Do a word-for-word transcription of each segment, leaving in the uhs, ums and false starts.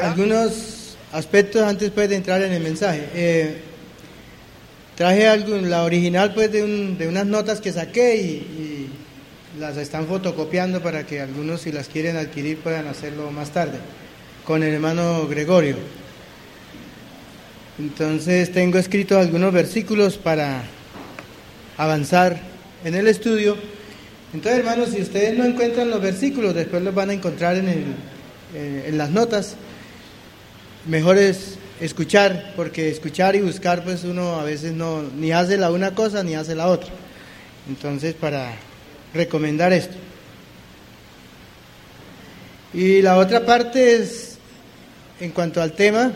algunos aspectos antes pues, de entrar en el mensaje. Eh, traje algo, la original pues de, un, de unas notas que saqué y, y las están fotocopiando para que algunos, si las quieren adquirir, puedan hacerlo más tarde con el hermano Gregorio. Entonces tengo escritos algunos versículos para avanzar en el estudio. Entonces, hermanos, si ustedes no encuentran los versículos, después los van a encontrar en, el, eh, en las notas. Mejor es escuchar, porque escuchar y buscar, pues uno a veces no ni hace la una cosa ni hace la otra. Entonces, para recomendar esto. Y la otra parte es, en cuanto al tema,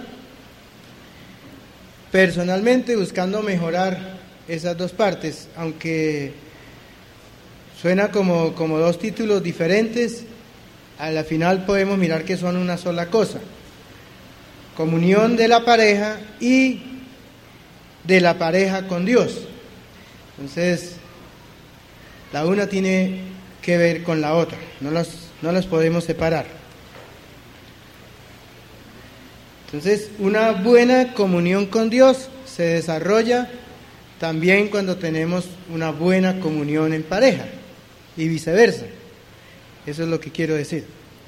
personalmente buscando mejorar esas dos partes, aunque suena como, como dos títulos diferentes, a la final podemos mirar que son una sola cosa: comunión de la pareja y de la pareja con Dios. Entonces, la una tiene que ver con la otra, no las, no las podemos separar. Entonces, una buena comunión con Dios se desarrolla también cuando tenemos una buena comunión en pareja y viceversa. Eso es lo que quiero decir.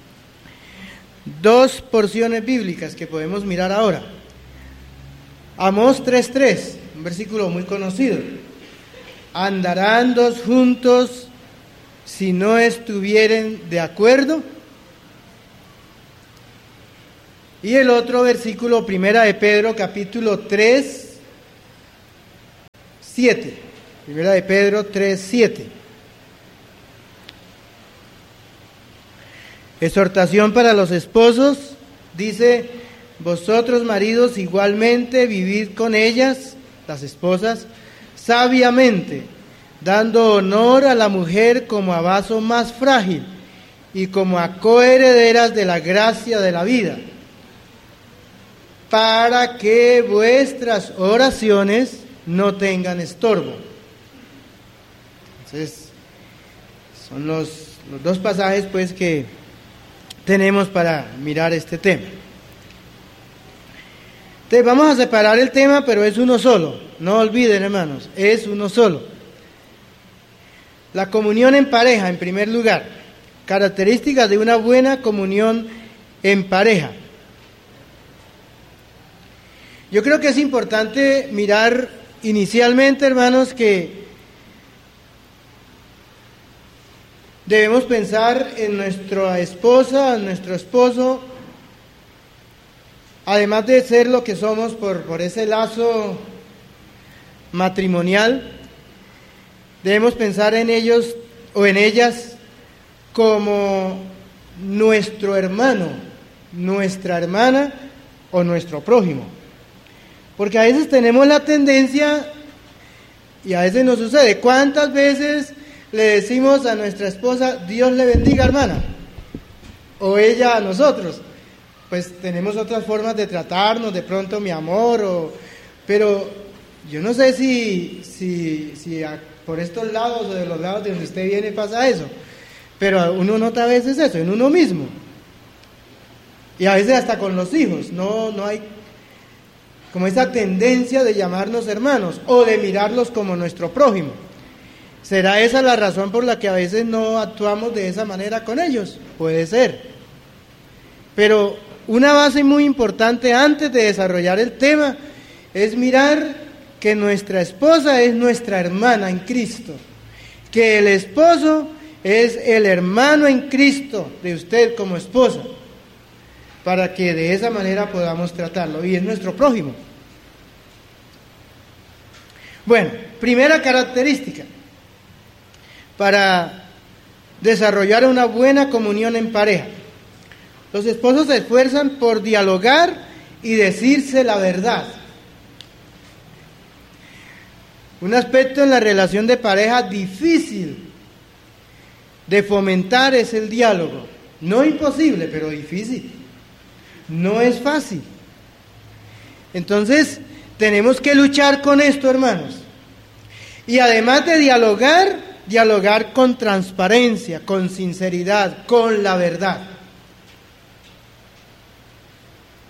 Dos porciones bíblicas que podemos mirar ahora. Amós tres tres, un versículo muy conocido. ¿Andarán dos juntos si no estuvieren de acuerdo? Y el otro versículo, Primera de Pedro, capítulo tres, siete. Primera de Pedro tres, siete. Exhortación para los esposos, dice: vosotros maridos igualmente vivid con ellas, las esposas, sabiamente, dando honor a la mujer como a vaso más frágil y como a coherederas de la gracia de la vida, para que vuestras oraciones no tengan estorbo. Entonces, son los, los dos pasajes pues que tenemos para mirar este tema. Entonces vamos a separar el tema, pero es uno solo. No olviden, hermanos, es uno solo. La comunión en pareja, en primer lugar. Características de una buena comunión en pareja. Yo creo que es importante mirar inicialmente, hermanos, que debemos pensar en nuestra esposa, en nuestro esposo, además de ser lo que somos por, por ese lazo matrimonial, debemos pensar en ellos o en ellas como nuestro hermano, nuestra hermana o nuestro prójimo. Porque a veces tenemos la tendencia, y a veces nos sucede, ¿cuántas veces le decimos a nuestra esposa, Dios le bendiga, hermana? O ella a nosotros. Pues tenemos otras formas de tratarnos, de pronto mi amor, o, pero yo no sé si, si, si a, por estos lados o de los lados de donde usted viene pasa eso, pero uno nota a veces eso, en uno mismo. Y a veces hasta con los hijos, no, no hay como esa tendencia de llamarnos hermanos o de mirarlos como nuestro prójimo. ¿Será esa la razón por la que a veces no actuamos de esa manera con ellos? Puede ser. Pero una base muy importante antes de desarrollar el tema es mirar que nuestra esposa es nuestra hermana en Cristo, que el esposo es el hermano en Cristo de usted como esposa, para que de esa manera podamos tratarlo, y es nuestro prójimo. Bueno, primera característica para desarrollar una buena comunión en pareja. Los esposos se esfuerzan por dialogar y decirse la verdad. Un aspecto en la relación de pareja difícil de fomentar es el diálogo. No imposible, pero difícil. No es fácil. Entonces, tenemos que luchar con esto, hermanos. Y además de dialogar, dialogar con transparencia, con sinceridad, con la verdad.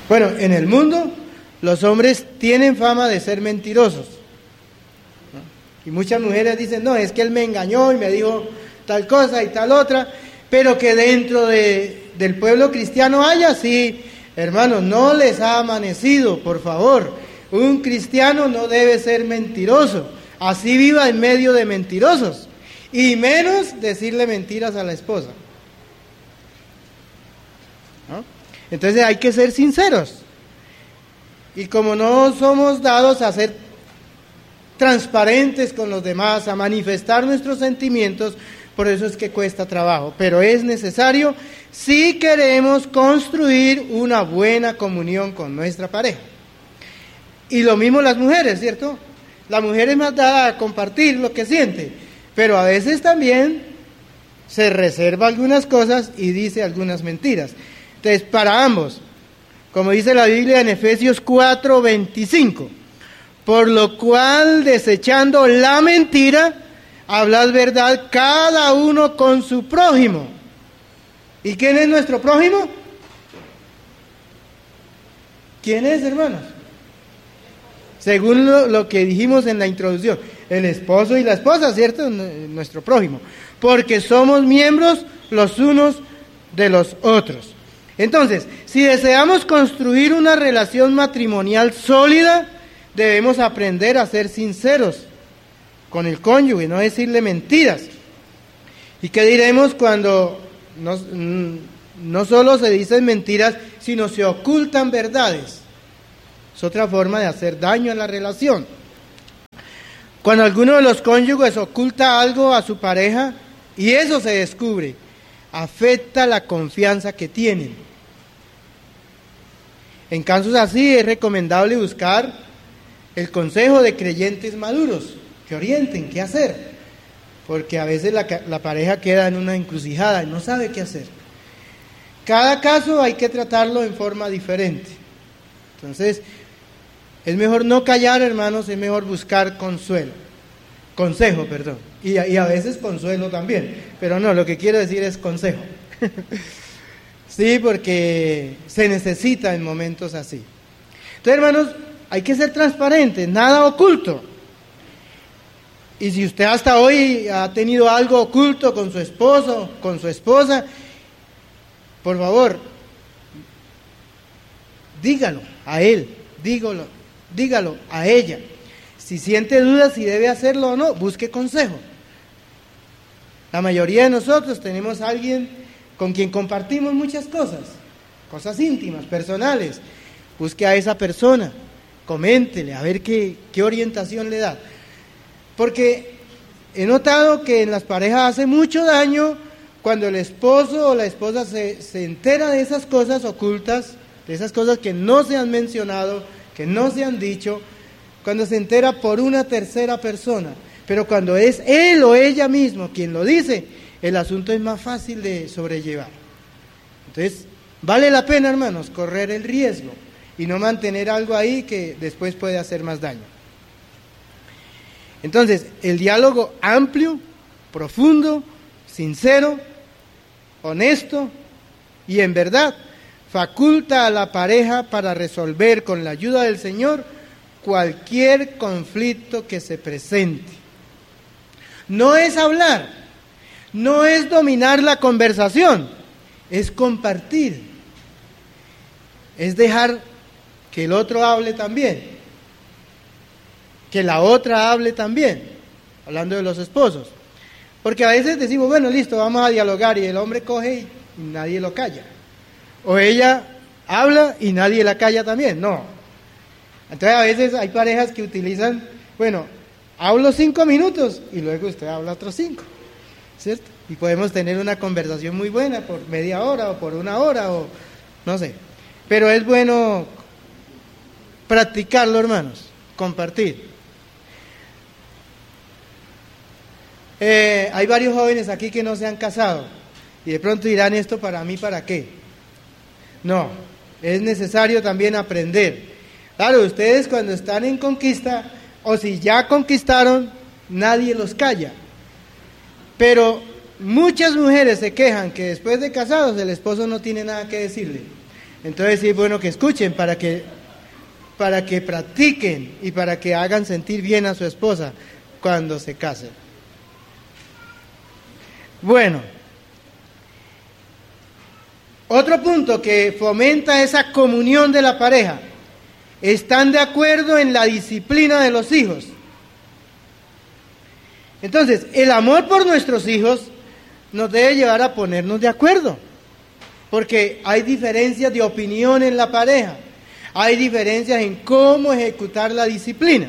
Bueno, en el mundo los hombres tienen fama de ser mentirosos. Y muchas mujeres dicen, no, es que él me engañó y me dijo tal cosa y tal otra, pero que dentro de, del pueblo cristiano haya así. Hermanos, no les ha amanecido, por favor. Un cristiano no debe ser mentiroso, así viva en medio de mentirosos, y menos decirle mentiras a la esposa, ¿no? Entonces hay que ser sinceros, y como no somos dados a ser transparentes con los demás, a manifestar nuestros sentimientos, por eso es que cuesta trabajo, pero es necesario si queremos construir una buena comunión con nuestra pareja. Y lo mismo las mujeres, ¿cierto? La mujer es más dada a compartir lo que siente, pero a veces también se reserva algunas cosas y dice algunas mentiras. Entonces, para ambos, como dice la Biblia en Efesios cuatro veinticinco, por lo cual, desechando la mentira, hablad verdad cada uno con su prójimo. ¿Y quién es nuestro prójimo? ¿Quién es, hermanos? Según lo, lo que dijimos en la introducción, el esposo y la esposa, ¿cierto? Nuestro prójimo. Porque somos miembros los unos de los otros. Entonces, si deseamos construir una relación matrimonial sólida, debemos aprender a ser sinceros con el cónyuge, no decirle mentiras. ¿Y qué diremos cuando no, no solo se dicen mentiras, sino se ocultan verdades? Es otra forma de hacer daño a la relación. Cuando alguno de los cónyuges oculta algo a su pareja y eso se descubre, afecta la confianza que tienen. En casos así es recomendable buscar el consejo de creyentes maduros que orienten qué hacer, porque a veces la, la pareja queda en una encrucijada y no sabe qué hacer. Cada caso hay que tratarlo en forma diferente. Entonces, es mejor no callar, hermanos, es mejor buscar consuelo, consejo, perdón, y, y a veces consuelo también, pero no, lo que quiero decir es consejo. Sí, porque se necesita en momentos así. Entonces, hermanos, hay que ser transparentes, nada oculto. Y si usted hasta hoy ha tenido algo oculto con su esposo, con su esposa, por favor, dígalo a él, dígalo, dígalo a ella. Si siente dudas si debe hacerlo o no, busque consejo. La mayoría de nosotros tenemos a alguien con quien compartimos muchas cosas, cosas íntimas, personales. Busque a esa persona, coméntele, a ver qué, qué orientación le da. Porque he notado que en las parejas hace mucho daño cuando el esposo o la esposa se, se entera de esas cosas ocultas, de esas cosas que no se han mencionado, que no se han dicho, cuando se entera por una tercera persona. Pero cuando es él o ella mismo quien lo dice, el asunto es más fácil de sobrellevar. Entonces, vale la pena, hermanos, correr el riesgo y no mantener algo ahí que después puede hacer más daño. Entonces, el diálogo amplio, profundo, sincero, honesto y en verdad faculta a la pareja para resolver con la ayuda del Señor cualquier conflicto que se presente. No es hablar, no es dominar la conversación, es compartir, es dejar que el otro hable también, que la otra hable también, hablando de los esposos. Porque a veces decimos, bueno, listo, vamos a dialogar, y el hombre coge y nadie lo calla. O ella habla y nadie la calla también, no. Entonces a veces hay parejas que utilizan, bueno, hablo cinco minutos y luego usted habla otros cinco, ¿cierto? Y podemos tener una conversación muy buena por media hora o por una hora o no sé. Pero es bueno practicarlo, hermanos, compartir. Eh, hay varios jóvenes aquí que no se han casado y de pronto dirán, ¿esto para mí para qué? No, es necesario también aprender. Claro, ustedes cuando están en conquista o si ya conquistaron, nadie los calla. Pero muchas mujeres se quejan que después de casados el esposo no tiene nada que decirle. Entonces sí es bueno que escuchen para que, para que practiquen y para que hagan sentir bien a su esposa cuando se casen. Bueno, otro punto que fomenta esa comunión de la pareja: están de acuerdo en la disciplina de los hijos. Entonces, el amor por nuestros hijos nos debe llevar a ponernos de acuerdo, porque hay diferencias de opinión en la pareja, hay diferencias en cómo ejecutar la disciplina.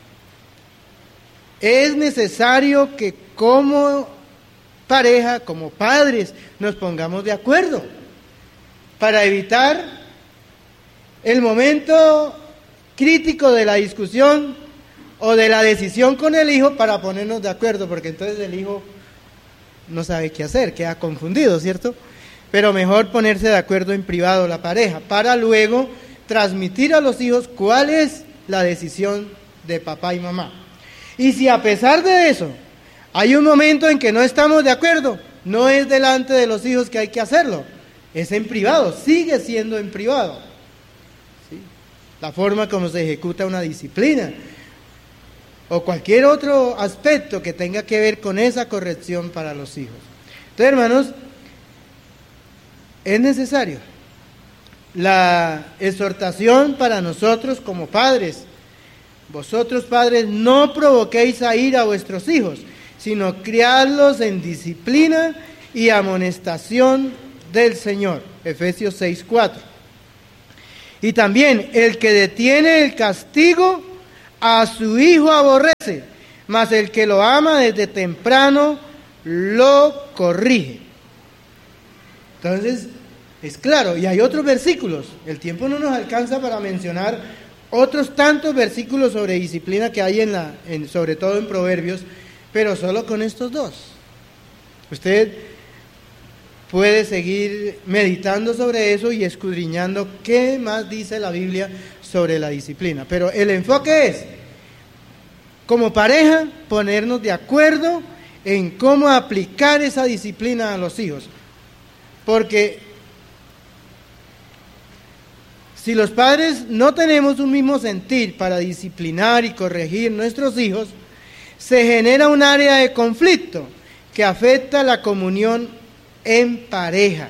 Es necesario que como pareja, como padres, nos pongamos de acuerdo para evitar el momento crítico de la discusión o de la decisión con el hijo, para ponernos de acuerdo, porque entonces el hijo no sabe qué hacer, queda confundido, ¿cierto? Pero mejor ponerse de acuerdo en privado la pareja, para luego transmitir a los hijos cuál es la decisión de papá y mamá. Y si a pesar de eso hay un momento en que no estamos de acuerdo, no es delante de los hijos que hay que hacerlo, es en privado, sigue siendo en privado. ¿Sí? La forma como se ejecuta una disciplina o cualquier otro aspecto que tenga que ver con esa corrección para los hijos. Entonces, hermanos, es necesario la exhortación para nosotros como padres. Vosotros, padres, no provoquéis a ira a vuestros hijos, sino criadlos en disciplina y amonestación del Señor. Efesios seis cuatro. Y también, el que detiene el castigo a su hijo aborrece, mas el que lo ama desde temprano lo corrige. Entonces, es claro, y hay otros versículos. El tiempo no nos alcanza para mencionar otros tantos versículos sobre disciplina que hay en la, en, sobre todo en Proverbios, pero solo con estos dos. Usted puede seguir meditando sobre eso y escudriñando qué más dice la Biblia sobre la disciplina. Pero el enfoque es, como pareja, ponernos de acuerdo en cómo aplicar esa disciplina a los hijos. Porque si los padres no tenemos un mismo sentir para disciplinar y corregir nuestros hijos, se genera un área de conflicto que afecta la comunión en pareja.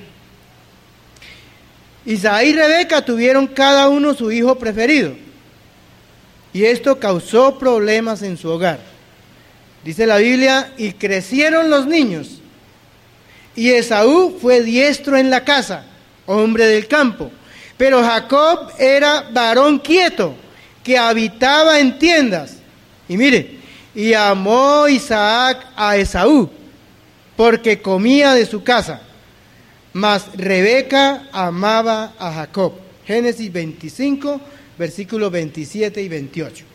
Isaac y Rebeca tuvieron cada uno su hijo preferido, y esto causó problemas en su hogar. Dice la Biblia, y crecieron los niños, y Esaú fue diestro en la casa, hombre del campo, pero Jacob era varón quieto, que habitaba en tiendas. Y mire, y amó Isaac a Esaú, porque comía de su casa, mas Rebeca amaba a Jacob. Génesis veinticinco, versículos veintisiete y veintiocho.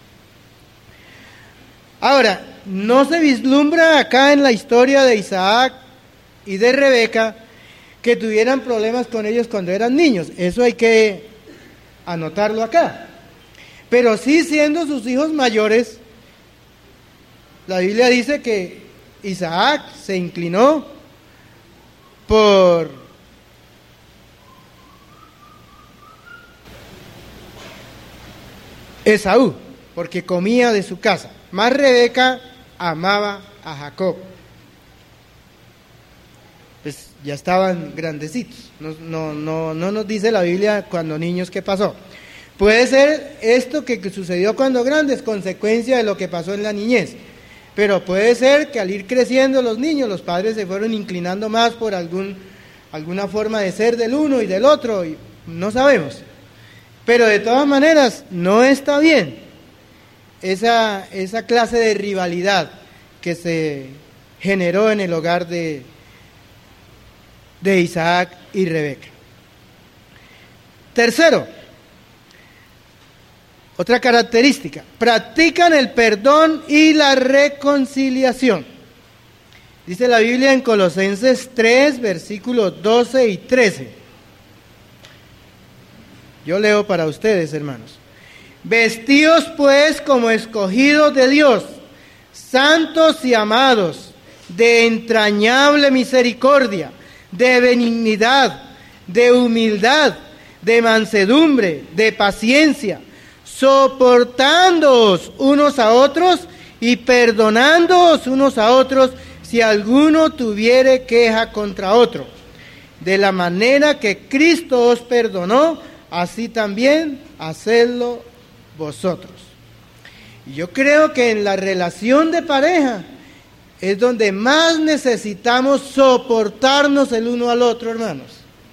Ahora, no se vislumbra acá en la historia de Isaac y de Rebeca que tuvieran problemas con ellos cuando eran niños. Eso hay que anotarlo acá. Pero sí, siendo sus hijos mayores, la Biblia dice que Isaac se inclinó por Esaú, porque comía de su casa. Mas Rebeca amaba a Jacob. Pues ya estaban grandecitos. No, no, no, no nos dice la Biblia cuando niños qué pasó. Puede ser esto que sucedió cuando grandes, consecuencia de lo que pasó en la niñez. Pero puede ser que al ir creciendo los niños, los padres se fueron inclinando más por algún, alguna forma de ser del uno y del otro, y no sabemos. Pero de todas maneras, no está bien esa, esa clase de rivalidad que se generó en el hogar de, de Isaac y Rebeca. Tercero, otra característica, practican el perdón y la reconciliación. Dice la Biblia en Colosenses tres, versículos doce y trece. Yo leo para ustedes, hermanos. Vestíos pues como escogidos de Dios, santos y amados, de entrañable misericordia, de benignidad, de humildad, de mansedumbre, de paciencia, soportándoos unos a otros y perdonándoos unos a otros si alguno tuviere queja contra otro. De la manera que Cristo os perdonó, así también hacedlo vosotros. Y yo creo que en la relación de pareja es donde más necesitamos soportarnos el uno al otro, hermanos.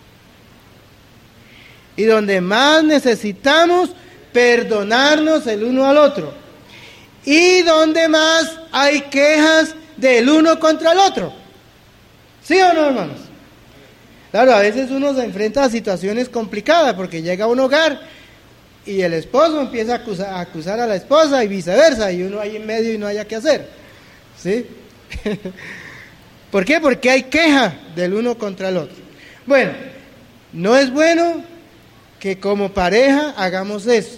Y donde más necesitamos perdonarnos el uno al otro. Y donde más hay quejas del uno contra el otro. ¿Sí o no, hermanos? Claro, a veces uno se enfrenta a situaciones complicadas porque llega a un hogar y el esposo empieza a acusar, a acusar a la esposa y viceversa, y uno ahí en medio y no haya qué hacer. ¿Sí? ¿Por qué? Porque hay queja del uno contra el otro. Bueno, no es bueno que como pareja hagamos eso,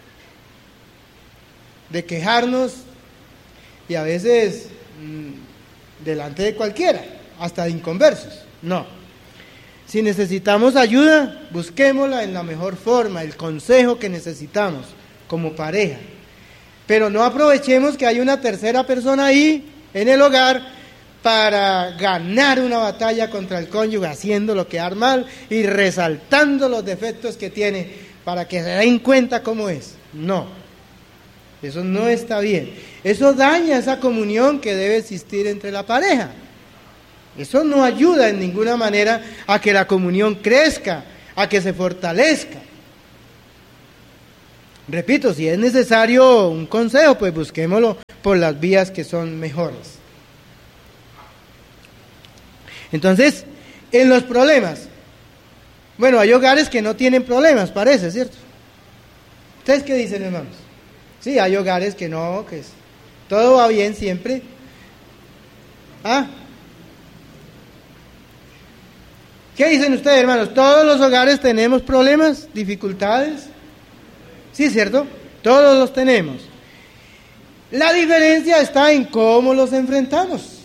de quejarnos y a veces mmm, delante de cualquiera, hasta de inconversos. No. Si necesitamos ayuda, busquémosla en la mejor forma, el consejo que necesitamos como pareja. Pero no aprovechemos que hay una tercera persona ahí en el hogar para ganar una batalla contra el cónyuge, haciéndolo quedar mal y resaltando los defectos que tiene para que se den cuenta cómo es. No, eso no está bien. Eso daña esa comunión que debe existir entre la pareja. Eso no ayuda en ninguna manera a que la comunión crezca, a que se fortalezca. Repito, si es necesario un consejo, pues busquémoslo por las vías que son mejores. Entonces, en los problemas, bueno, hay hogares que no tienen problemas, parece, ¿cierto? ¿Ustedes qué dicen, hermanos? Sí, hay hogares que no, que es, todo va bien siempre. ¿Ah? ¿Qué dicen ustedes, hermanos? ¿Todos los hogares tenemos problemas, dificultades? Sí, ¿cierto? Todos los tenemos. La diferencia está en cómo los enfrentamos.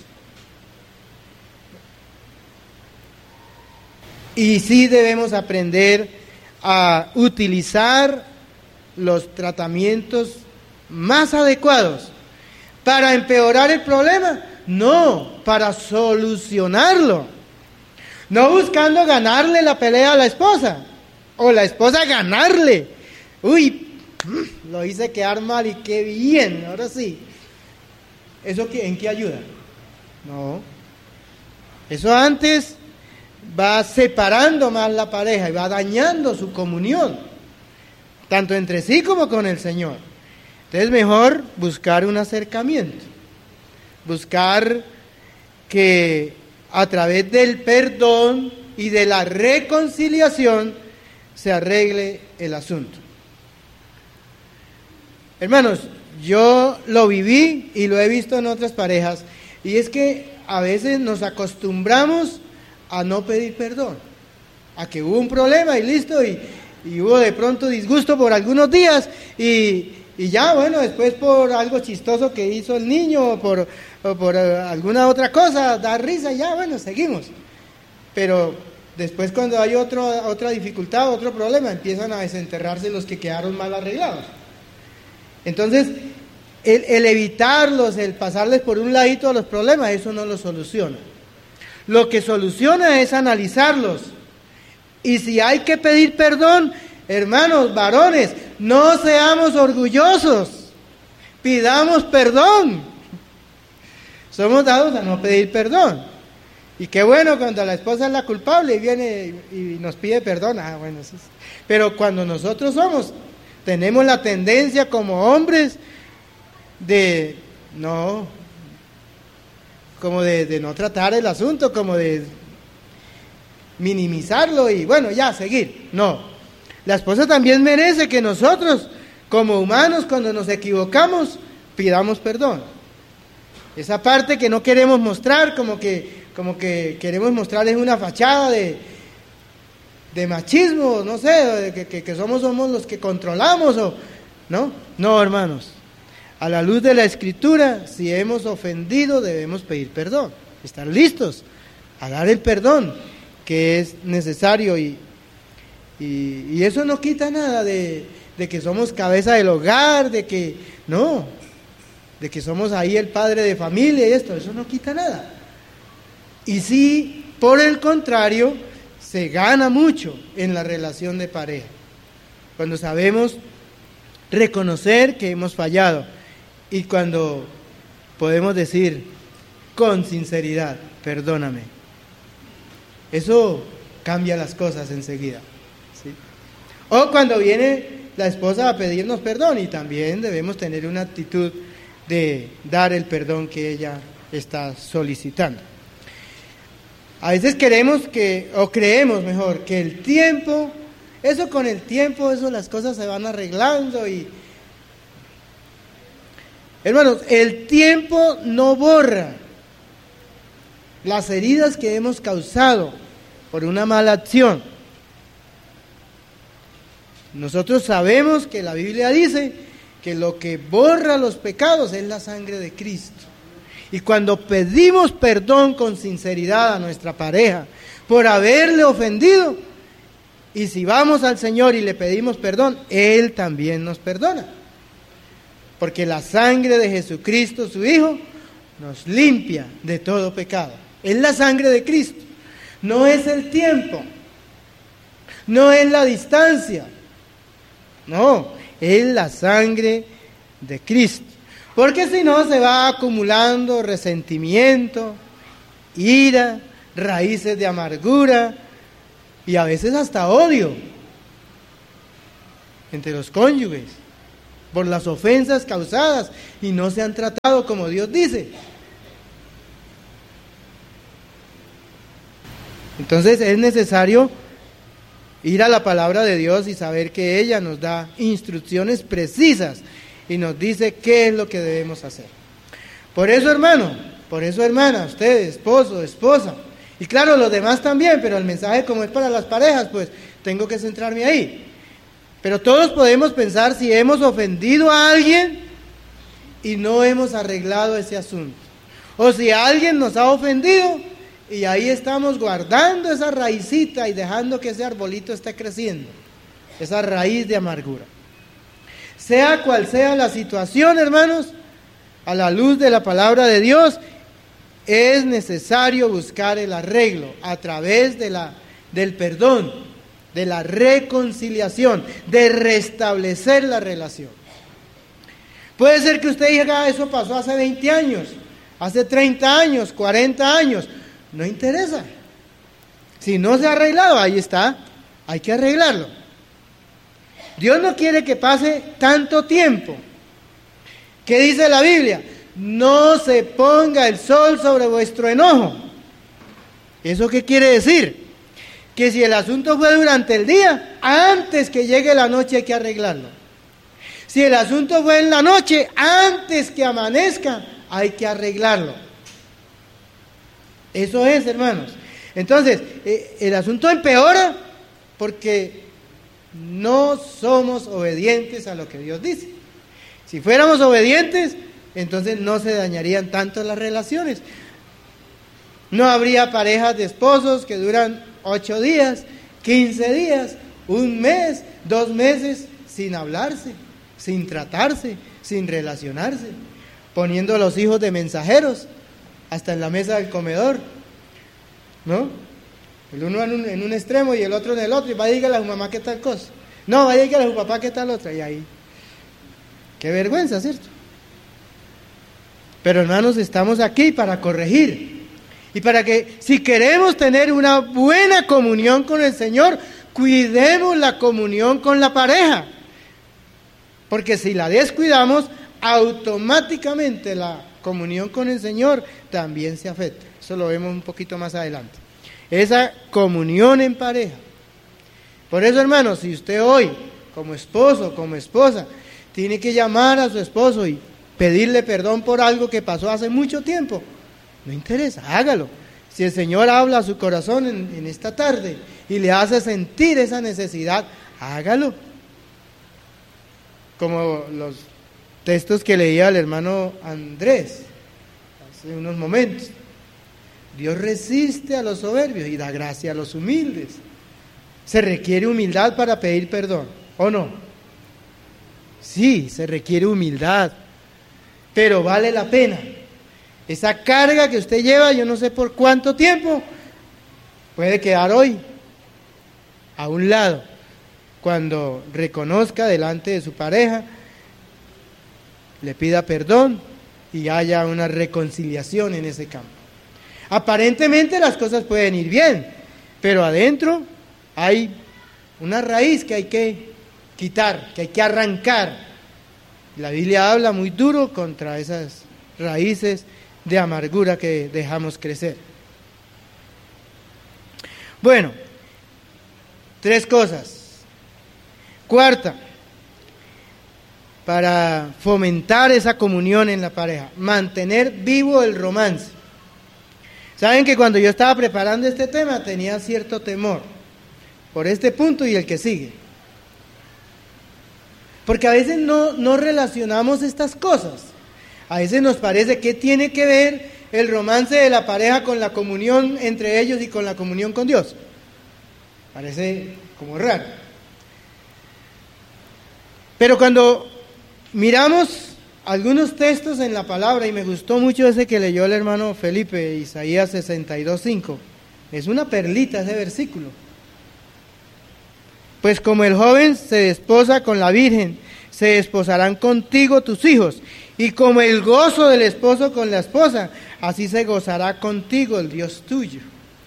Y sí debemos aprender a utilizar los tratamientos más adecuados. ¿Para empeorar el problema? No, para solucionarlo. No buscando ganarle la pelea a la esposa, o la esposa ganarle. Uy, lo hice quedar mal y qué bien, ahora sí. ¿Eso en qué ayuda? No. Eso antes va separando más la pareja y va dañando su comunión, tanto entre sí como con el Señor. Entonces mejor buscar un acercamiento, buscar que a través del perdón y de la reconciliación se arregle el asunto. Hermanos, yo lo viví y lo he visto en otras parejas, y es que a veces nos acostumbramos a no pedir perdón, a que hubo un problema y listo, y, y hubo de pronto disgusto por algunos días, y, y ya, bueno, después por algo chistoso que hizo el niño, o por, o por alguna otra cosa, da risa y ya, bueno, seguimos. Pero después cuando hay otro, otra dificultad, otro problema, empiezan a desenterrarse los que quedaron mal arreglados. Entonces, el, el evitarlos, el pasarles por un ladito a los problemas, eso no los soluciona. Lo que soluciona es analizarlos. Y si hay que pedir perdón, hermanos, varones, no seamos orgullosos, pidamos perdón. Somos dados a no pedir perdón. Y qué bueno cuando la esposa es la culpable y viene y nos pide perdón. Ah, bueno, sí. Pero cuando nosotros somos, tenemos la tendencia como hombres de no, como de, de no tratar el asunto, como de minimizarlo y bueno, ya, seguir. No, la esposa también merece que nosotros, como humanos, cuando nos equivocamos, pidamos perdón. Esa parte que no queremos mostrar, como que, como que queremos mostrar es una fachada de, de machismo, no sé, de que, que, que somos, somos los que controlamos, o ¿no? No, hermanos. A la luz de la Escritura, si hemos ofendido, debemos pedir perdón, estar listos a dar el perdón que es necesario y, Y, y eso no quita nada de, de que somos cabeza del hogar, de que, no, de que somos ahí el padre de familia y esto, eso no quita nada. Y sí, por el contrario, se gana mucho en la relación de pareja, cuando sabemos reconocer que hemos fallado y cuando podemos decir con sinceridad, perdóname. Eso cambia las cosas enseguida, ¿sí? O cuando viene la esposa a pedirnos perdón, y también debemos tener una actitud de dar el perdón que ella está solicitando. A veces queremos que, o creemos mejor, que el tiempo, eso con el tiempo, eso las cosas se van arreglando y... Hermanos, el tiempo no borra las heridas que hemos causado por una mala acción. Nosotros sabemos que la Biblia dice que lo que borra los pecados es la sangre de Cristo. Y cuando pedimos perdón con sinceridad a nuestra pareja por haberle ofendido, y si vamos al Señor y le pedimos perdón, Él también nos perdona. Porque la sangre de Jesucristo, su Hijo, nos limpia de todo pecado. Es la sangre de Cristo. No es el tiempo. No es la distancia. No, es la sangre de Cristo. Porque si no se va acumulando resentimiento, ira, raíces de amargura y a veces hasta odio entre los cónyuges por las ofensas causadas y no se han tratado como Dios dice. Entonces es necesario ir a la palabra de Dios y saber que ella nos da instrucciones precisas y nos dice qué es lo que debemos hacer. Por eso, hermano, por eso, hermana, usted, esposo, esposa, y claro, los demás también, pero el mensaje como es para las parejas, pues tengo que centrarme ahí. Pero todos podemos pensar si hemos ofendido a alguien y no hemos arreglado ese asunto. O si alguien nos ha ofendido y ahí estamos guardando esa raicita y dejando que ese arbolito esté creciendo, esa raíz de amargura. Sea cual sea la situación, hermanos, a la luz de la palabra de Dios, es necesario buscar el arreglo a través de la, del perdón, de la reconciliación, de restablecer la relación. Puede ser que usted diga, eso pasó hace veinte años, hace treinta años, cuarenta años, no interesa. Si no se ha arreglado, ahí está, hay que arreglarlo. Dios no quiere que pase tanto tiempo. ¿Qué dice la Biblia? No se ponga el sol sobre vuestro enojo. ¿Eso qué quiere decir? Que si el asunto fue durante el día, antes que llegue la noche hay que arreglarlo. Si el asunto fue en la noche, antes que amanezca, hay que arreglarlo. Eso es, hermanos. Entonces, eh, el asunto empeora porque no somos obedientes a lo que Dios dice. Si fuéramos obedientes, entonces no se dañarían tanto las relaciones. No habría parejas de esposos que duran ocho días, quince días, un mes, dos meses sin hablarse, sin tratarse, sin relacionarse, poniendo a los hijos de mensajeros hasta en la mesa del comedor, ¿no? El uno en un, en un extremo y el otro en el otro, y va a decirle a su mamá qué tal cosa, no, va a decirle a su papá qué tal otra, y ahí, qué vergüenza, ¿cierto? Pero hermanos, estamos aquí para corregir, y para que, si queremos tener una buena comunión con el Señor, cuidemos la comunión con la pareja, porque si la descuidamos, automáticamente la comunión con el Señor también se afecta. Eso lo vemos un poquito más adelante. Esa comunión en pareja. Por eso, hermanos, si usted hoy, como esposo, como esposa, tiene que llamar a su esposo y pedirle perdón por algo que pasó hace mucho tiempo, no interesa, hágalo. Si el Señor habla a su corazón en, en esta tarde y le hace sentir esa necesidad, hágalo. Como los textos que leía el hermano Andrés hace unos momentos. Dios resiste a los soberbios y da gracia a los humildes. Se requiere humildad para pedir perdón, ¿o no? Sí, se requiere humildad, pero vale la pena. Esa carga que usted lleva, yo no sé por cuánto tiempo, puede quedar hoy a un lado, cuando reconozca delante de su pareja, le pida perdón y haya una reconciliación en ese campo. Aparentemente las cosas pueden ir bien, pero adentro hay una raíz que hay que quitar, que hay que arrancar. La Biblia habla muy duro contra esas raíces de amargura que dejamos crecer. Bueno, tres cosas. Cuarta, para fomentar esa comunión en la pareja, mantener vivo el romance. Saben que cuando yo estaba preparando este tema tenía cierto temor por este punto y el que sigue. Porque a veces no, no relacionamos estas cosas. A veces nos parece que tiene que ver el romance de la pareja con la comunión entre ellos y con la comunión con Dios. Parece como raro. Pero cuando miramos algunos textos en la palabra, y me gustó mucho ese que leyó el hermano Felipe, Isaías sesenta y dos, cinco, es una perlita ese versículo. Pues como el joven se desposa con la virgen, se desposarán contigo tus hijos, y como el gozo del esposo con la esposa, así se gozará contigo el Dios tuyo.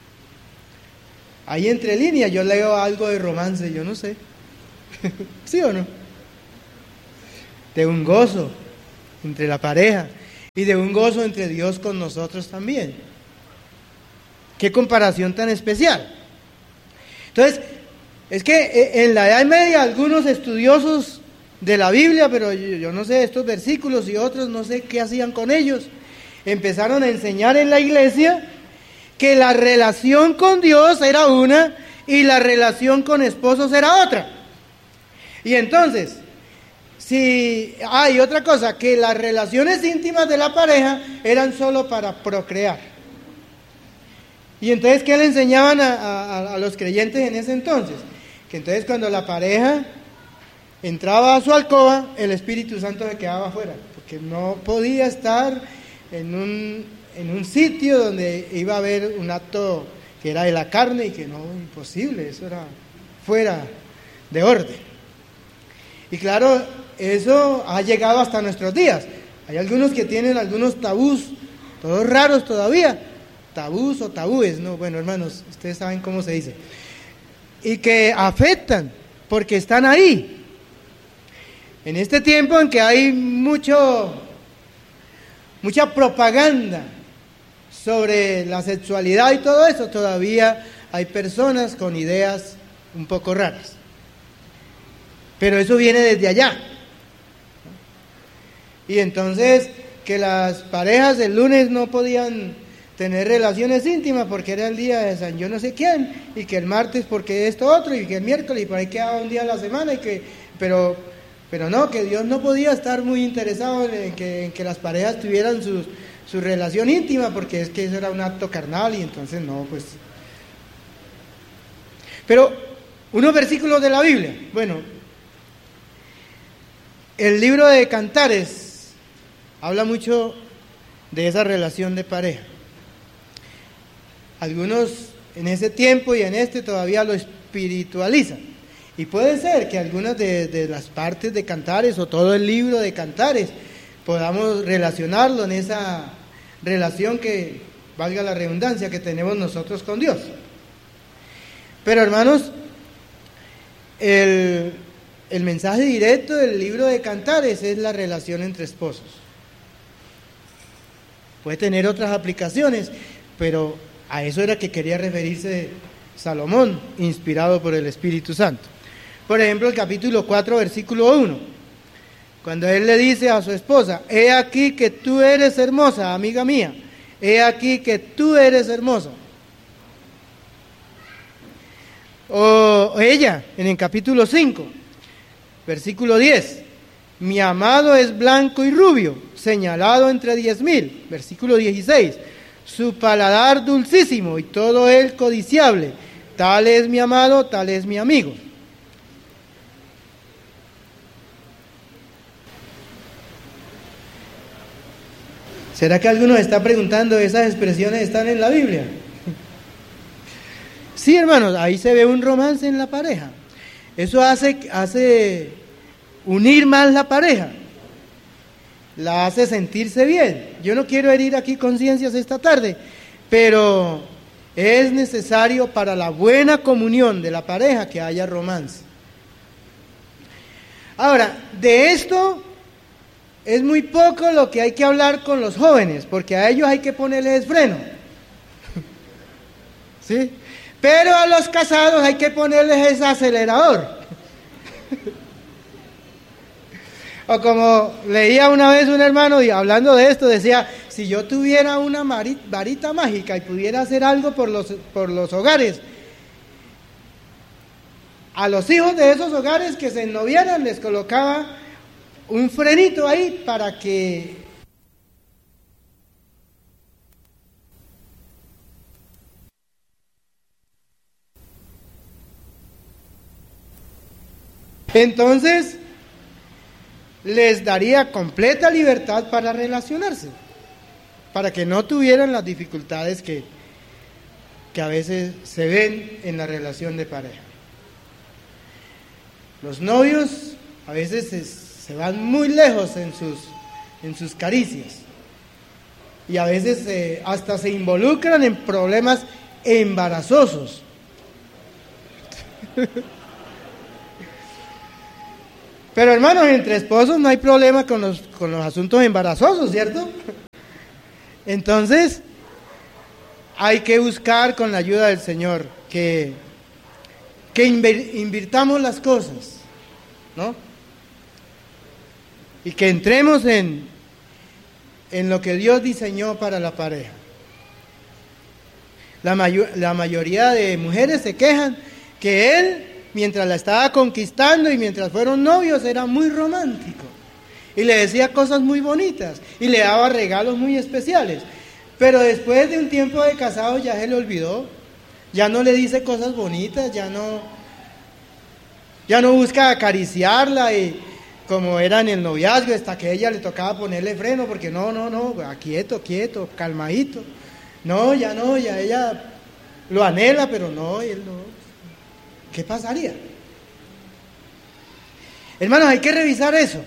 Ahí entre líneas yo leo algo de romance, yo no sé. ¿Sí o no? De un gozo entre la pareja y de un gozo entre Dios con nosotros también. Qué comparación tan especial. Entonces, es que en la Edad Media algunos estudiosos de la Biblia, pero yo, yo no sé estos versículos y otros, no sé qué hacían con ellos, empezaron a enseñar en la iglesia que la relación con Dios era una y la relación con esposos era otra. Y entonces, si hay ah, otra cosa, que las relaciones íntimas de la pareja eran solo para procrear. Y entonces, ¿qué le enseñaban a, a, a los creyentes en ese entonces? Que entonces cuando la pareja entraba a su alcoba, el Espíritu Santo se quedaba afuera, porque no podía estar en un, en un sitio donde iba a haber un acto que era de la carne y que no, imposible, eso era fuera de orden. Y claro, eso ha llegado hasta nuestros días. Hay algunos que tienen algunos tabús, todos raros todavía, tabús o tabúes, no, bueno hermanos, ustedes saben cómo se dice, y que afectan, porque están ahí. En este tiempo en que hay mucho, mucha propaganda sobre la sexualidad y todo eso, todavía hay personas con ideas un poco raras. Pero eso viene desde allá. Y entonces, que las parejas el lunes no podían tener relaciones íntimas porque era el día de San yo no sé quién, y que el martes porque esto otro, y que el miércoles, y por ahí quedaba un día a la semana, y que, pero, pero no, que Dios no podía estar muy interesado en que, en que las parejas tuvieran sus, su relación íntima, porque es que eso era un acto carnal, y entonces no, pues. Pero, unos versículos de la Biblia, bueno, el libro de Cantares habla mucho de esa relación de pareja. Algunos en ese tiempo y en este todavía lo espiritualizan. Y puede ser que algunas de, de las partes de Cantares o todo el libro de Cantares podamos relacionarlo en esa relación que, valga la redundancia, que tenemos nosotros con Dios. Pero hermanos, el, el mensaje directo del libro de Cantares es la relación entre esposos. Puede tener otras aplicaciones, pero a eso era que quería referirse Salomón, inspirado por el Espíritu Santo. Por ejemplo, el capítulo cuatro, versículo uno, cuando él le dice a su esposa: he aquí que tú eres hermosa, amiga mía, he aquí que tú eres hermosa. O ella, en el capítulo cinco, versículo diez, mi amado es blanco y rubio, señalado entre diez mil. Versículo dieciséis, su paladar dulcísimo y todo él codiciable, tal es mi amado, tal es mi amigo. ¿Será que alguno está preguntando, esas expresiones están en la Biblia? Sí, hermanos, ahí se ve un romance en la pareja. Eso hace, hace unir más la pareja, la hace sentirse bien. Yo no quiero herir aquí conciencias esta tarde, pero es necesario para la buena comunión de la pareja que haya romance. Ahora, de esto es muy poco lo que hay que hablar con los jóvenes, porque a ellos hay que ponerles freno. ¿Sí? Pero a los casados hay que ponerles ese acelerador. O como leía una vez un hermano y hablando de esto, decía, si yo tuviera una varita mágica y pudiera hacer algo por los, por los hogares, a los hijos de esos hogares que se ennoviaran les colocaba un frenito ahí para que entonces les daría completa libertad para relacionarse, para que no tuvieran las dificultades que, que a veces se ven en la relación de pareja. Los novios a veces se, se van muy lejos en sus, en sus caricias y a veces eh, hasta se involucran en problemas embarazosos. Pero hermanos, entre esposos no hay problema con los, con los asuntos embarazosos, ¿cierto? Entonces, hay que buscar con la ayuda del Señor que, que invirtamos las cosas, ¿no? Y que entremos en, en lo que Dios diseñó para la pareja. La, mayo, la mayoría de mujeres se quejan que él, mientras la estaba conquistando y mientras fueron novios, era muy romántico. Y le decía cosas muy bonitas y le daba regalos muy especiales. Pero después de un tiempo de casado ya se le olvidó. Ya no le dice cosas bonitas, ya no, ya no busca acariciarla y como era en el noviazgo, hasta que a ella le tocaba ponerle freno, porque no, no, no, quieto, quieto, calmadito. No, ya no, ya ella lo anhela, pero no, él no. ¿Qué pasaría? Hermanos, hay que revisar eso.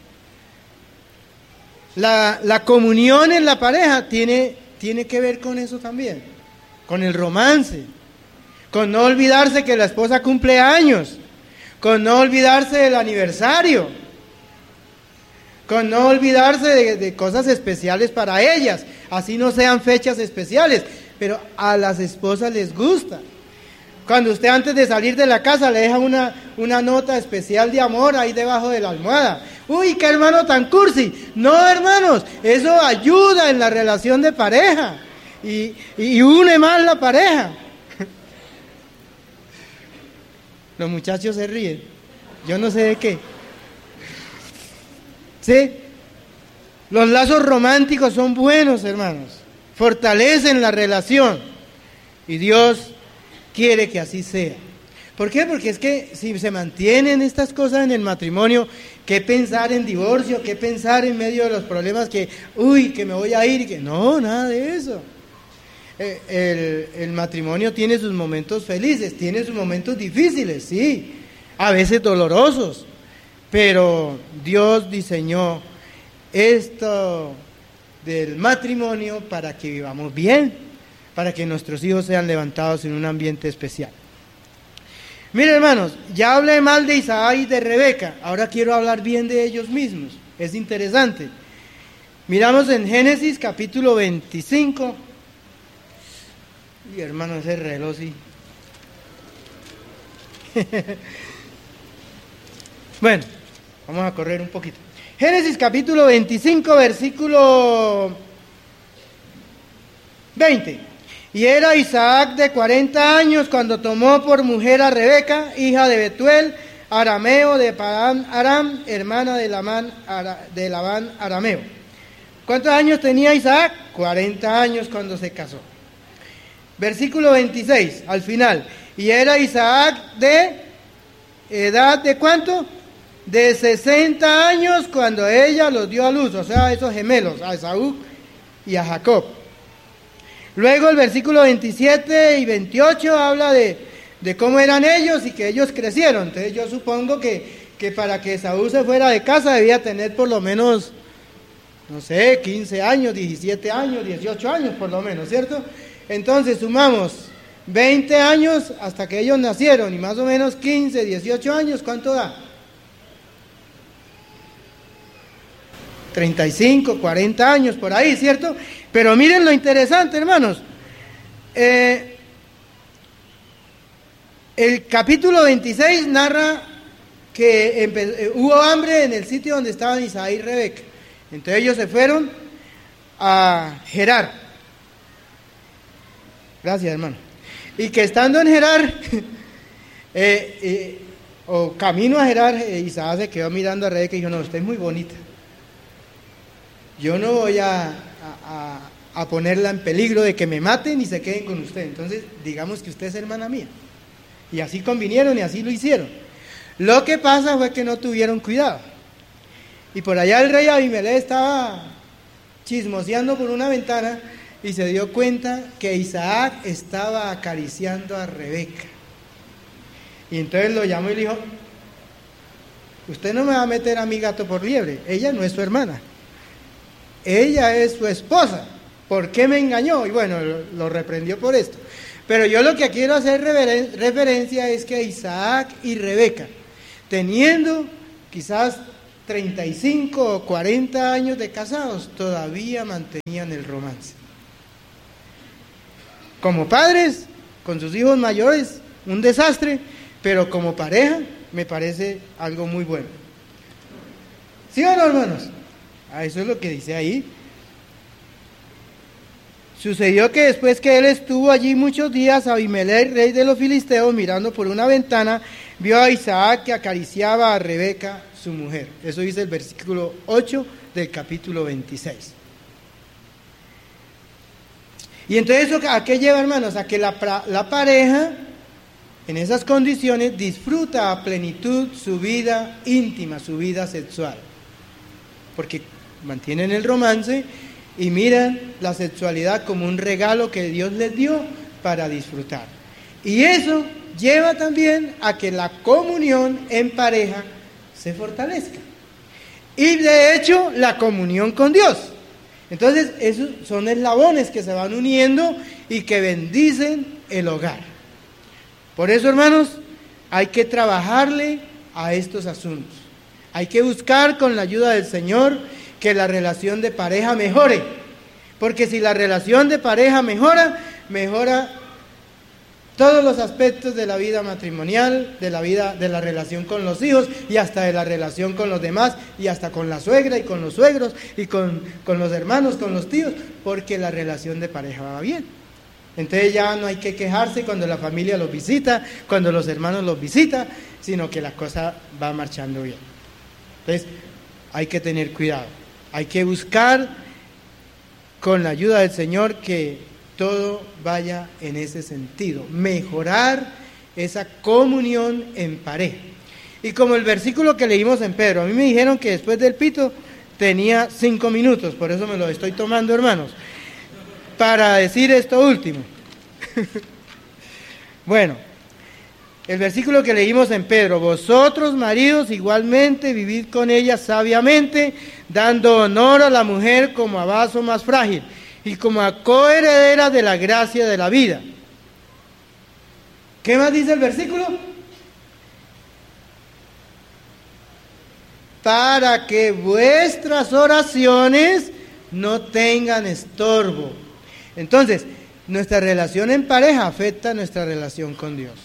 La, la comunión en la pareja tiene, tiene que ver con eso también, con el romance, con no olvidarse que la esposa cumple años, con no olvidarse del aniversario, con no olvidarse de, de cosas especiales para ellas, así no sean fechas especiales, pero a las esposas les gusta. Cuando usted antes de salir de la casa le deja una, una nota especial de amor ahí debajo de la almohada. Uy, qué hermano tan cursi. No, hermanos, eso ayuda en la relación de pareja y, y une más la pareja. Los muchachos se ríen. Yo no sé de qué. ¿Sí? Los lazos románticos son buenos, hermanos. Fortalecen la relación. Y Dios quiere que así sea. ¿Por qué? Porque es que si se mantienen estas cosas en el matrimonio, ¿qué pensar en divorcio? ¿Qué pensar en medio de los problemas que, uy, que me voy a ir? Que no, nada de eso. El, el matrimonio tiene sus momentos felices, tiene sus momentos difíciles, sí, a veces dolorosos, pero Dios diseñó esto del matrimonio para que vivamos bien, para que nuestros hijos sean levantados en un ambiente especial. Miren, hermanos, ya hablé mal de Isaac y de Rebeca, ahora quiero hablar bien de ellos mismos, es interesante. Miramos en Génesis capítulo veinticinco, y hermano, ese reloj sí. Bueno, vamos a correr un poquito. Génesis capítulo veinticinco, versículo veinte. Y era Isaac de cuarenta años cuando tomó por mujer a Rebeca, hija de Betuel, arameo de Padán Aram, hermana de Labán, de Labán arameo. ¿Cuántos años tenía Isaac? cuarenta años cuando se casó. Versículo veintiséis, al final. Y era Isaac de edad de ¿cuánto? De sesenta años cuando ella los dio a luz, o sea, esos gemelos, a Esaú y a Jacob. Luego el versículo veintisiete y veintiocho habla de, de cómo eran ellos y que ellos crecieron. Entonces yo supongo que, que para que Esaú se fuera de casa debía tener por lo menos, no sé, quince años, diecisiete años, dieciocho años por lo menos, ¿cierto? Entonces sumamos veinte años hasta que ellos nacieron y más o menos quince, dieciocho años, ¿cuánto da? treinta y cinco, cuarenta años por ahí, ¿cierto? Pero miren lo interesante, hermanos. Eh, el capítulo veintiséis narra que empe- hubo hambre en el sitio donde estaban Isaac y Rebeca. Entonces ellos se fueron a Gerar. Gracias, hermano. Y que estando en Gerar, eh, eh, o camino a Gerar, eh, Isaac se quedó mirando a Rebeca y dijo, no, usted es muy bonita. Yo no voy a, a, a ponerla en peligro de que me maten y se queden con usted. Entonces, digamos que usted es hermana mía. Y así convinieron y así lo hicieron. Lo que pasa fue que no tuvieron cuidado. Y por allá el rey Abimelech estaba chismoseando por una ventana y se dio cuenta que Isaac estaba acariciando a Rebeca. Y entonces lo llamó y le dijo, usted no me va a meter a mi gato por liebre, ella no es su hermana. Ella es su esposa. ¿Por qué me engañó? Y bueno, lo, lo reprendió por esto. Pero yo lo que quiero hacer reveren- referencia es que Isaac y Rebeca, teniendo quizás treinta y cinco o cuarenta años de casados, todavía mantenían el romance. Como padres, con sus hijos mayores, un desastre, pero como pareja, me parece algo muy bueno. ¿Sí o no, hermanos? Ah, eso es lo que dice ahí. Sucedió que después que él estuvo allí muchos días, Abimelech, rey de los filisteos, mirando por una ventana, vio a Isaac que acariciaba a Rebeca, su mujer. Eso dice el versículo ocho del capítulo veintiséis. Y entonces, ¿eso a qué lleva, hermanos? A que la, la pareja, en esas condiciones, disfruta a plenitud su vida íntima, su vida sexual. Porque mantienen el romance y miran la sexualidad como un regalo que Dios les dio para disfrutar. Y eso lleva también a que la comunión en pareja se fortalezca. Y de hecho, la comunión con Dios. Entonces, esos son eslabones que se van uniendo y que bendicen el hogar. Por eso, hermanos, hay que trabajarle a estos asuntos. Hay que buscar con la ayuda del Señor que la relación de pareja mejore. Porque si la relación de pareja mejora, mejora todos los aspectos de la vida matrimonial, de la vida, de la relación con los hijos y hasta de la relación con los demás y hasta con la suegra y con los suegros y con, con los hermanos, con los tíos, porque la relación de pareja va bien. Entonces ya no hay que quejarse cuando la familia los visita, cuando los hermanos los visitan, sino que la cosa va marchando bien. Entonces hay que tener cuidado, hay que buscar con la ayuda del Señor que todo vaya en ese sentido, mejorar esa comunión en pareja. Y como el versículo que leímos en Pedro, a mí me dijeron que después del pito tenía cinco minutos, por eso me lo estoy tomando, hermanos, para decir esto último. Bueno, el versículo que leímos en Pedro, vosotros maridos igualmente vivid con ella sabiamente, dando honor a la mujer como a vaso más frágil y como a coheredera de la gracia de la vida. ¿Qué más dice el versículo? Para que vuestras oraciones no tengan estorbo. Entonces, nuestra relación en pareja afecta nuestra relación con Dios.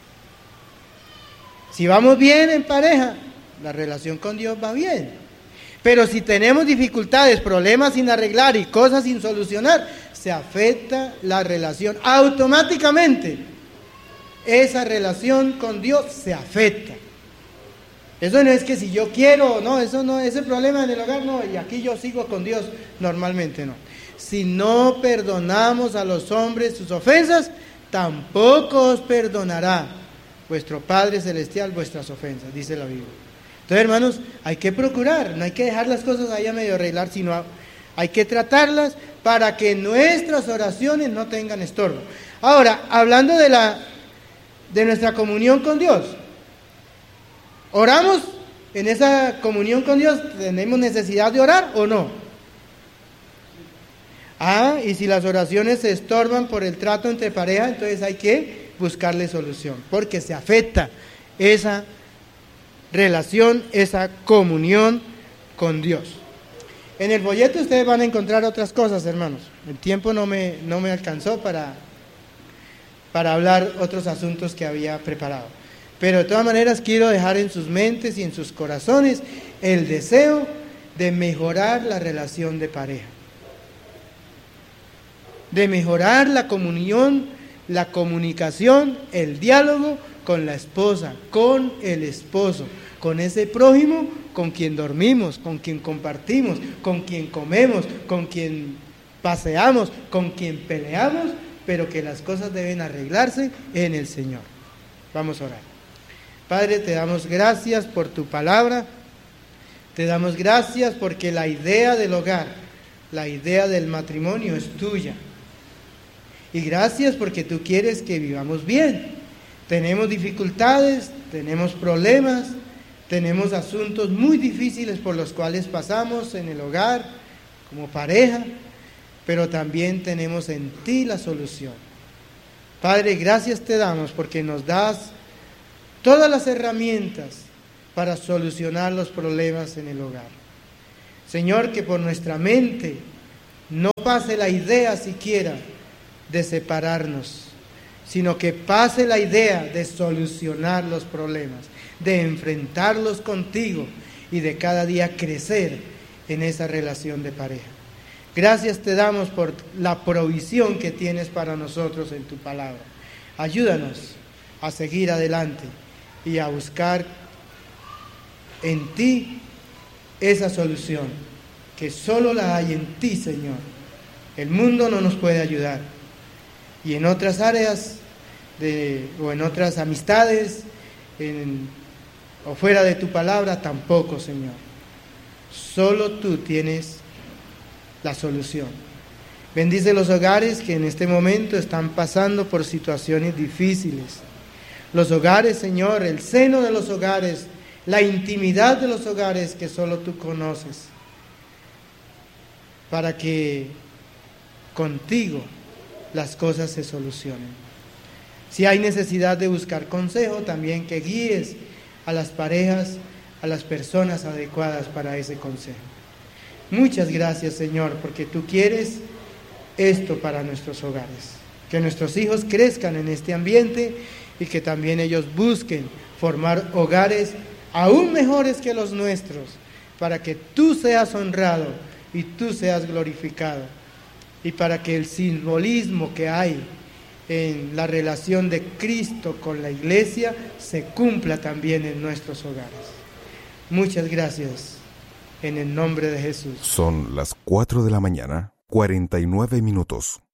Si vamos bien en pareja, la relación con Dios va bien. Pero si tenemos dificultades, problemas sin arreglar y cosas sin solucionar, se afecta la relación. Automáticamente, esa relación con Dios se afecta. Eso no es que si yo quiero, no, eso no, ese problema en el hogar no, y aquí yo sigo con Dios, normalmente no. Si no perdonamos a los hombres sus ofensas, tampoco os perdonará vuestro Padre Celestial vuestras ofensas, dice la Biblia. Entonces, hermanos, hay que procurar, no hay que dejar las cosas ahí a medio arreglar, sino hay que tratarlas para que nuestras oraciones no tengan estorbo. Ahora, hablando de la de nuestra comunión con Dios, ¿oramos en esa comunión con Dios? ¿Tenemos necesidad de orar o no? Ah, y si las oraciones se estorban por el trato entre pareja, entonces hay que buscarle solución, porque se afecta esa relación, esa comunión con Dios. En el folleto ustedes van a encontrar otras cosas, hermanos. El tiempo no me, no me alcanzó para, para hablar otros asuntos que había preparado. Pero de todas maneras quiero dejar en sus mentes y en sus corazones el deseo de mejorar la relación de pareja, de mejorar la comunión, la comunicación, el diálogo con la esposa, con el esposo, con ese prójimo con quien dormimos, con quien compartimos, con quien comemos, con quien paseamos, con quien peleamos, pero que las cosas deben arreglarse en el Señor. Vamos a orar. Padre, te damos gracias por tu palabra, te damos gracias porque la idea del hogar, la idea del matrimonio es tuya. Y gracias porque tú quieres que vivamos bien. Tenemos dificultades, tenemos problemas, tenemos asuntos muy difíciles por los cuales pasamos en el hogar, como pareja, pero también tenemos en ti la solución. Padre, gracias te damos porque nos das todas las herramientas para solucionar los problemas en el hogar. Señor, que por nuestra mente no pase la idea siquiera de separarnos, sino que pase la idea de solucionar los problemas, de enfrentarlos contigo y de cada día crecer en esa relación de pareja. Gracias te damos por la provisión que tienes para nosotros en tu palabra. Ayúdanos a seguir adelante y a buscar en ti esa solución, que solo la hay en ti, Señor. El mundo no nos puede ayudar. Y en otras áreas de, o en otras amistades en, o fuera de tu palabra tampoco, Señor. Solo tú tienes la solución. Bendice los hogares que en este momento están pasando por situaciones difíciles. Los hogares, Señor, el seno de los hogares, la intimidad de los hogares que solo tú conoces, para que contigo las cosas se solucionen. Si hay necesidad de buscar consejo, también que guíes a las parejas, a las personas adecuadas para ese consejo. Muchas gracias, Señor, porque tú quieres esto para nuestros hogares, que nuestros hijos crezcan en este ambiente y que también ellos busquen formar hogares aún mejores que los nuestros, para que tú seas honrado y tú seas glorificado, y para que el simbolismo que hay en la relación de Cristo con la iglesia se cumpla también en nuestros hogares. Muchas gracias, en el nombre de Jesús. Son las cuatro de la mañana, cuarenta y nueve minutos.